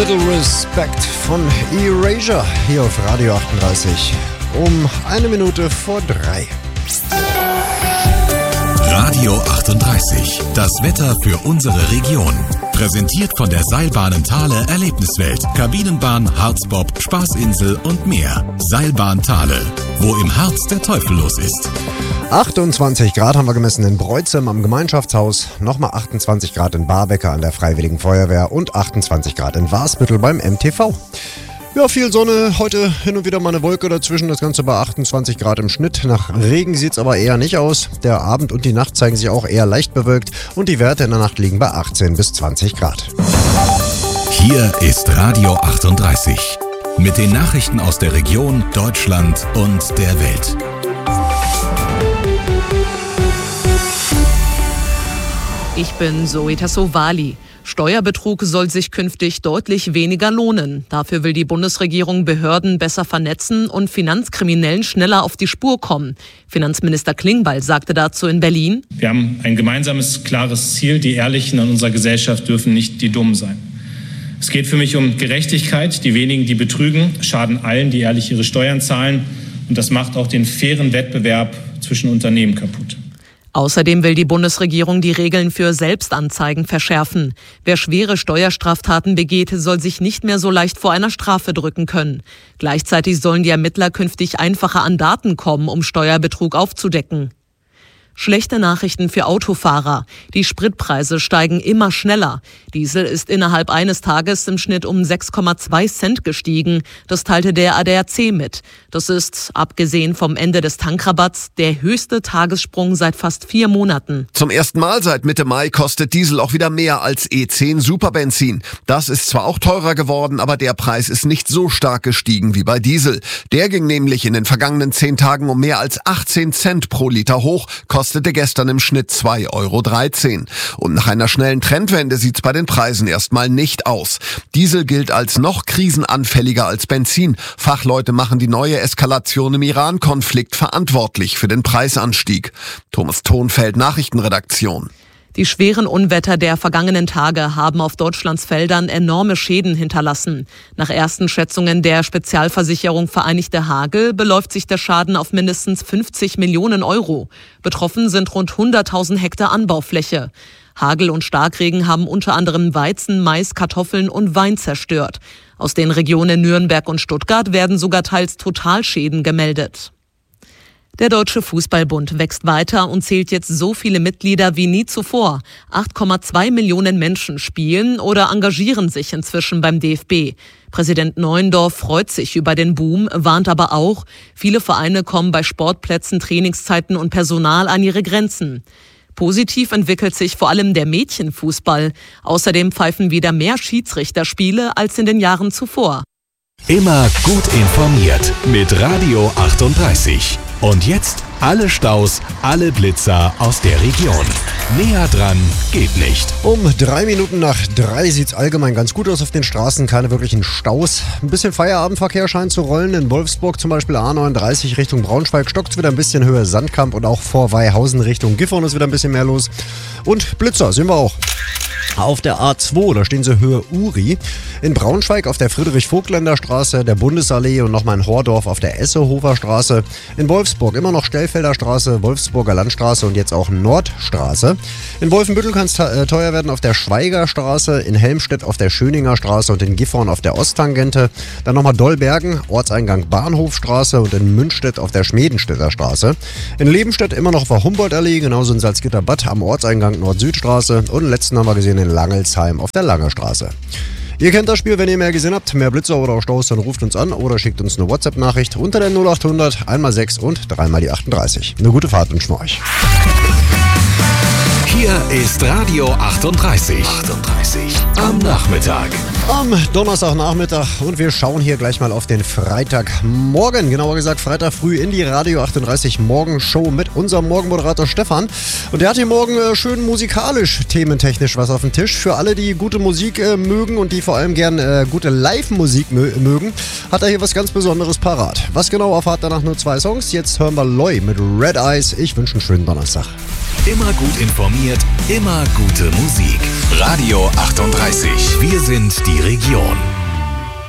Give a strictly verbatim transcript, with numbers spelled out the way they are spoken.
Little Respect von Erasure hier auf Radio achtunddreißig um eine Minute vor drei. Radio achtunddreißig, das Wetter für unsere Region. Präsentiert von der Seilbahn Thale Erlebniswelt, Kabinenbahn, Harzbob, Spaßinsel und mehr. Seilbahn Thale, wo im Harz der Teufel los ist. achtundzwanzig Grad haben wir gemessen in Breutzem am Gemeinschaftshaus, nochmal achtundzwanzig Grad in Barbecker an der Freiwilligen Feuerwehr und achtundzwanzig Grad in Wasbüttel beim M T V. Ja, viel Sonne, heute hin und wieder mal eine Wolke dazwischen, das Ganze bei achtundzwanzig Grad im Schnitt. Nach Regen sieht's aber eher nicht aus. Der Abend und die Nacht zeigen sich auch eher leicht bewölkt und die Werte in der Nacht liegen bei achtzehn bis zwanzig Grad. Hier ist Radio achtunddreißig mit den Nachrichten aus der Region, Deutschland und der Welt. Ich bin Zoe Tassovali. Steuerbetrug soll sich künftig deutlich weniger lohnen. Dafür will die Bundesregierung Behörden besser vernetzen und Finanzkriminellen schneller auf die Spur kommen. Finanzminister Klingbeil sagte dazu in Berlin: Wir haben ein gemeinsames, klares Ziel. Die Ehrlichen in unserer Gesellschaft dürfen nicht die Dummen sein. Es geht für mich um Gerechtigkeit. Die wenigen, die betrügen, schaden allen, die ehrlich ihre Steuern zahlen. Und das macht auch den fairen Wettbewerb zwischen Unternehmen kaputt. Außerdem will die Bundesregierung die Regeln für Selbstanzeigen verschärfen. Wer schwere Steuerstraftaten begeht, soll sich nicht mehr so leicht vor einer Strafe drücken können. Gleichzeitig sollen die Ermittler künftig einfacher an Daten kommen, um Steuerbetrug aufzudecken. Schlechte Nachrichten für Autofahrer. Die Spritpreise steigen immer schneller. Diesel ist innerhalb eines Tages im Schnitt um sechs Komma zwei Cent gestiegen. Das teilte der A D A C mit. Das ist, abgesehen vom Ende des Tankrabatts, der höchste Tagessprung seit fast vier Monaten. Zum ersten Mal seit Mitte Mai kostet Diesel auch wieder mehr als E zehn Superbenzin. Das ist zwar auch teurer geworden, aber der Preis ist nicht so stark gestiegen wie bei Diesel. Der ging nämlich in den vergangenen zehn Tagen um mehr als achtzehn Cent pro Liter hoch, kostete gestern im Schnitt zwei Euro dreizehn. Und nach einer schnellen Trendwende sieht's bei den Preisen erstmal nicht aus. Diesel gilt als noch krisenanfälliger als Benzin. Fachleute machen die neue Eskalation im Iran-Konflikt verantwortlich für den Preisanstieg. Thomas Thonfeld, Nachrichtenredaktion. Die schweren Unwetter der vergangenen Tage haben auf Deutschlands Feldern enorme Schäden hinterlassen. Nach ersten Schätzungen der Spezialversicherung Vereinigte Hagel beläuft sich der Schaden auf mindestens fünfzig Millionen Euro. Betroffen sind rund hunderttausend Hektar Anbaufläche. Hagel und Starkregen haben unter anderem Weizen, Mais, Kartoffeln und Wein zerstört. Aus den Regionen Nürnberg und Stuttgart werden sogar teils Totalschäden gemeldet. Der Deutsche Fußballbund wächst weiter und zählt jetzt so viele Mitglieder wie nie zuvor. acht Komma zwei Millionen Menschen spielen oder engagieren sich inzwischen beim D F B. Präsident Neuendorf freut sich über den Boom, warnt aber auch, viele Vereine kommen bei Sportplätzen, Trainingszeiten und Personal an ihre Grenzen. Positiv entwickelt sich vor allem der Mädchenfußball. Außerdem pfeifen wieder mehr Schiedsrichterspiele als in den Jahren zuvor. Immer gut informiert mit Radio achtunddreißig. Und jetzt alle Staus, alle Blitzer aus der Region. Näher dran geht nicht. Um drei Minuten nach drei sieht's allgemein ganz gut aus auf den Straßen. Keine wirklichen Staus. Ein bisschen Feierabendverkehr scheint zu rollen. In Wolfsburg zum Beispiel A neununddreißig Richtung Braunschweig stockt's wieder ein bisschen Höhe Sandkamp und auch vor Weihausen Richtung Gifhorn ist wieder ein bisschen mehr los. Und Blitzer sehen wir auch. Auf der A zwei, da stehen sie Höhe Uri. In Braunschweig auf der Friedrich-Vogtländer Straße, der Bundesallee und nochmal in Hordorf auf der Essehofer Straße. In Wolfsburg immer noch Stellfelder Straße, Wolfsburger Landstraße und jetzt auch Nordstraße. In Wolfenbüttel kann es teuer werden auf der Schweiger Straße, in Helmstedt auf der Schöninger Straße und in Gifhorn auf der Osttangente. Dann nochmal Dollbergen, Ortseingang Bahnhofstraße und in Münstedt auf der Schmedenstädter Straße. In Lebenstedt immer noch auf der Humboldtallee, genauso in Salzgitterbad am Ortseingang Nord-Süd-Straße. Und letzten haben wir gesehen in Langelsheim auf der Lange Straße. Ihr kennt das Spiel, wenn ihr mehr gesehen habt, mehr Blitzer oder auch Staus, dann ruft uns an oder schickt uns eine WhatsApp-Nachricht unter der null acht hundert, einmal sechs und dreimal die achtunddreißig. Eine gute Fahrt wünschen wir euch. Hier ist Radio achtunddreißig. achtunddreißig am Nachmittag. Am Donnerstagnachmittag und wir schauen hier gleich mal auf den Freitagmorgen, genauer gesagt Freitag früh in die Radio achtunddreißig Morgenshow mit unserem Morgenmoderator Stefan. Und der hat hier morgen äh, schön musikalisch, thementechnisch was auf dem Tisch. Für alle, die gute Musik äh, mögen und die vor allem gern äh, gute Live-Musik mö- mögen, hat er hier was ganz Besonderes parat. Was genau, erfahrt danach nur zwei Songs. Jetzt hören wir Loy mit Red Eyes. Ich wünsche einen schönen Donnerstag. Immer gut informiert, immer gute Musik. Radio achtunddreißig. Wir sind die Region.